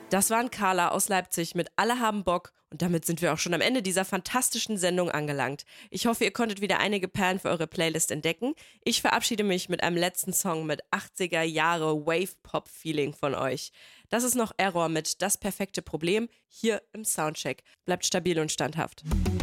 Das waren Carla aus Leipzig mit Alle haben Bock. Und damit sind wir auch schon am Ende dieser fantastischen Sendung angelangt. Ich hoffe, ihr konntet wieder einige Perlen für eure Playlist entdecken. Ich verabschiede mich mit einem letzten Song mit 80er Jahre Wave-Pop-Feeling von euch. Das ist noch Error mit Das perfekte Problem hier im Soundcheck. Bleibt stabil und standhaft.